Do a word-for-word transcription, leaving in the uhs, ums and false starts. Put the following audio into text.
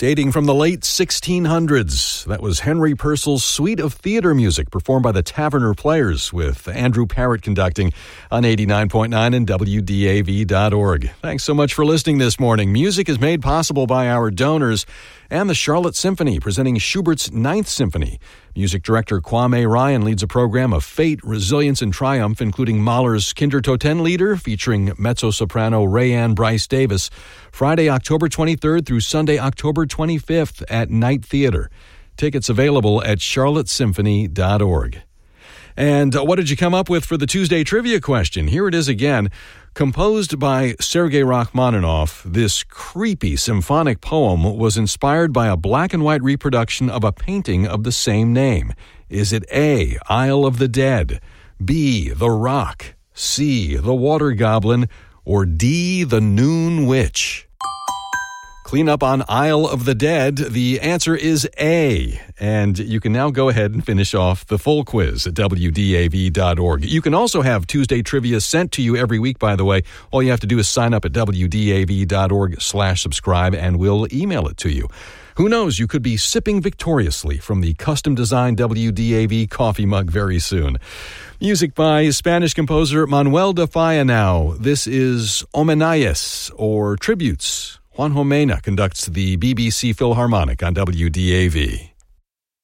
dating from the late sixteen hundreds. That was Henry Purcell's Suite of Theater Music, performed by the Taverner Players, with Andrew Parrott conducting on eighty-nine point nine and W D A V dot org. Thanks so much for listening this morning. Music is made possible by our donors and the Charlotte Symphony, presenting Schubert's Ninth Symphony. Music director Kwame Ryan leads a program of fate, resilience, and triumph, including Mahler's Kindertotenlieder, featuring mezzo-soprano Rayanne Bryce Davis, Friday, October twenty-third through Sunday, October twenty-fifth at Night Theater. Tickets available at charlotte symphony dot org. And what did you come up with for the Tuesday trivia question? Here it is again. Composed by Sergei Rachmaninoff, this creepy symphonic poem was inspired by a black and white reproduction of a painting of the same name. Is it A, Isle of the Dead, B, The Rock, C, The Water Goblin, or D, The Noon Witch? Clean up on Isle of the Dead. The answer is A. And you can now go ahead and finish off the full quiz at W D A V dot org. You can also have Tuesday trivia sent to you every week, by the way. All you have to do is sign up at W D A V dot org slash subscribe, and we'll email it to you. Who knows, you could be sipping victoriously from the custom-designed W D A V coffee mug very soon. Music by Spanish composer Manuel de Falla. This is Homenayes, or Tributes. Juan Jomena conducts the B B C Philharmonic on W D A V.